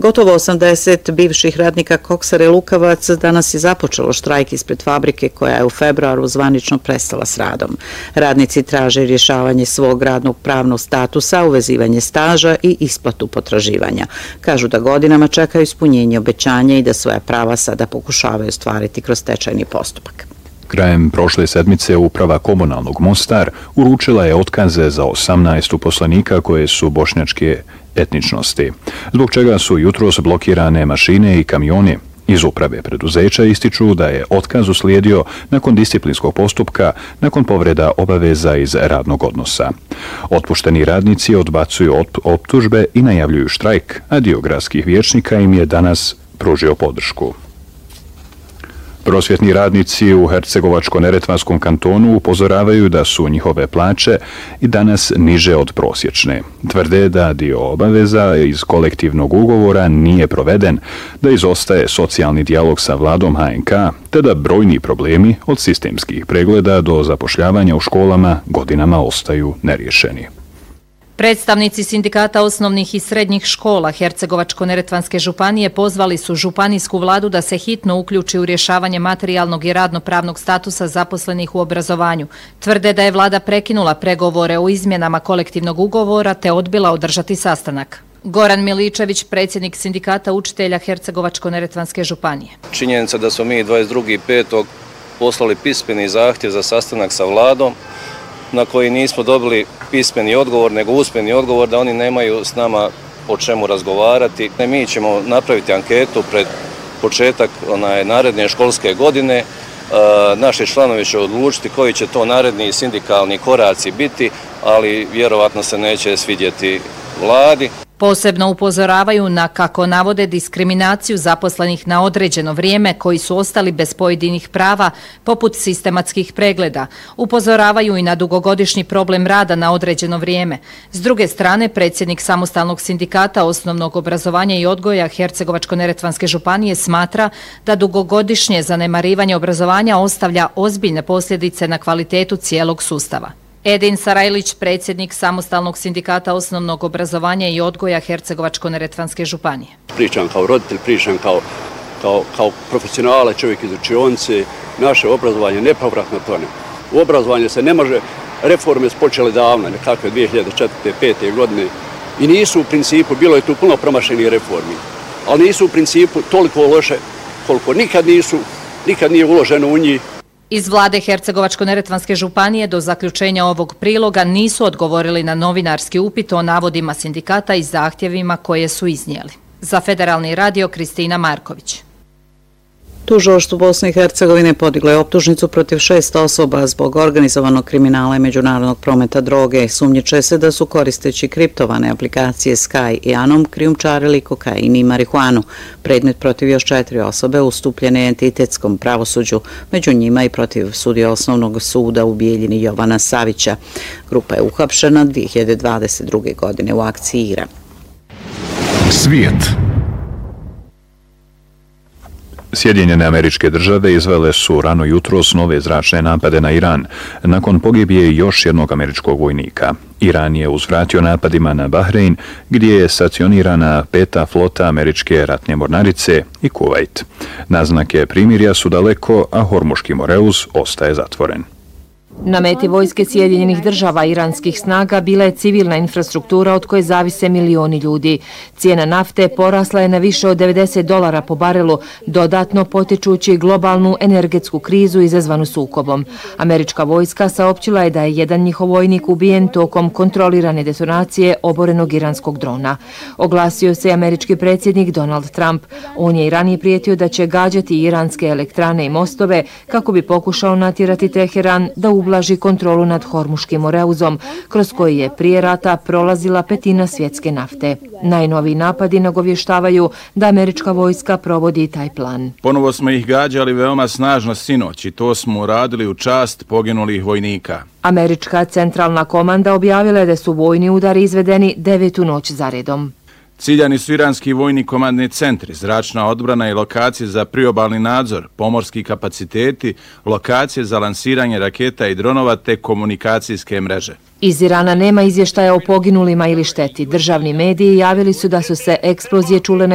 Gotovo 80 bivših radnika Koksare Lukavac danas je započelo štrajk ispred fabrike koja je u februaru zvanično prestala s radom. Radnici traže rješavanje svog radnog pravnog statusa, uvezivanje staža i isplatu potraživanja. Kažu da godinama čekaju ispunjenje obećanja i da svoja prava sada pokušavaju ostvariti kroz stečajni postupak. Krajem prošle sedmice uprava Komunalnog Mostar uručila je otkaze za 18 uposlenika koje su bošnjačke etničnosti, zbog čega su jutros blokirane mašine i kamioni. Iz uprave preduzeća ističu da je otkaz uslijedio nakon disciplinskog postupka, nakon povreda obaveza iz radnog odnosa. Otpušteni radnici odbacuju optužbe i najavljuju štrajk, a dio gradskih vijećnika im je danas pružio podršku. Prosvjetni radnici u Hercegovačko-neretvanskom kantonu upozoravaju da su njihove plaće i danas niže od prosječne. Tvrde da dio obaveza iz kolektivnog ugovora nije proveden, da izostaje socijalni dijalog sa vladom HNK, te da brojni problemi od sistemskih pregleda do zapošljavanja u školama godinama ostaju neriješeni. Predstavnici sindikata osnovnih i srednjih škola Hercegovačko-neretvanske županije pozvali su županijsku vladu da se hitno uključi u rješavanje materijalnog i radno-pravnog statusa zaposlenih u obrazovanju. Tvrde da je vlada prekinula pregovore o izmjenama kolektivnog ugovora te odbila održati sastanak. Goran Miličević, predsjednik sindikata učitelja Hercegovačko-neretvanske županije. Činjenica da smo mi 22.5. poslali pismeni zahtjev za sastanak sa vladom, na koji nismo dobili pismeni odgovor, nego usmeni odgovor da oni nemaju s nama o čemu razgovarati. Mi ćemo napraviti anketu pred početak naredne školske godine. Naši članovi će odlučiti koji će to naredni sindikalni koraci biti, ali vjerovatno se neće svidjeti vladi. Posebno upozoravaju na, kako navode, diskriminaciju zaposlenih na određeno vrijeme koji su ostali bez pojedinih prava, poput sistematskih pregleda. Upozoravaju i na dugogodišnji problem rada na određeno vrijeme. S druge strane, predsjednik samostalnog sindikata osnovnog obrazovanja i odgoja Hercegovačko-neretvanske županije smatra da dugogodišnje zanemarivanje obrazovanja ostavlja ozbiljne posljedice na kvalitetu cijelog sustava. Edin Sarajlić, predsjednik samostalnog sindikata osnovnog obrazovanja i odgoja Hercegovačko-neretvanske županije. Pričam kao roditelj, pričam kao profesionala, čovjek iz učionice. Naše obrazovanje nepovratno tone. U obrazovanje se ne može, reforme su počele davno, nekakve 2004-2005. godine i nisu u principu, bilo je tu puno promašenih reformi, ali nisu u principu toliko loše koliko nikad nije uloženo u njih. Iz vlade Hercegovačko-neretvanske županije do zaključenja ovog priloga nisu odgovorili na novinarski upit o navodima sindikata i zahtjevima koje su iznijeli. Za Federalni radio, Kristina Marković. Tužilaštvo Bosne i Hercegovine podiglo je optužnicu protiv 6 osoba zbog organizovanog kriminala i međunarodnog prometa droge. Sumnjiče se da su, koristeći kriptovane aplikacije Sky i Anom, krijumčarili kokain i marihuanu. Predmet protiv još 4 osobe ustupljen je entitetskom pravosuđu, među njima i protiv sudije osnovnog suda u Bijeljini Jovana Savića. Grupa je uhapšena 2022. godine u akciji Ira. Svijet. Sjedinjene Američke Države izvele su rano jutros nove zračne napade na Iran, nakon pogibije još jednog američkog vojnika. Iran je uzvratio napadima na Bahrein, gdje je stacionirana 5. flota američke ratne mornarice, i Kuvajt. Naznake primirja su daleko, a Hormuški Moreus ostaje zatvoren. Na meti vojske Sjedinjenih Država iranskih snaga bila je civilna infrastruktura od koje zavise milioni ljudi. Cijena nafte porasla je na više od $90 po barelu, dodatno potičući globalnu energetsku krizu izazvanu sukobom. Američka vojska saopćila je da je jedan njihov vojnik ubijen tokom kontrolirane detonacije oborenog iranskog drona. Oglasio se američki predsjednik Donald Trump. On je i ranije prijetio da će gađati iranske elektrane i mostove kako bi pokušao natjerati Teheran da ublaži kontrolu nad Hormuškim Moreuzom, kroz koji je prije rata prolazila 1/5 svjetske nafte. Najnoviji napadi nagovještavaju da američka vojska provodi taj plan. Ponovo smo ih gađali veoma snažno sinoć i to smo uradili u čast poginulih vojnika. Američka centralna komanda objavila je da su vojni udari izvedeni 9. noć za redom. Ciljani su iranski vojni komandni centri, zračna odbrana i lokacije za priobalni nadzor, pomorski kapaciteti, lokacije za lansiranje raketa i dronova te komunikacijske mreže. Iz Irana nema izvještaja o poginulima ili šteti. Državni mediji javili su da su se eksplozije čule na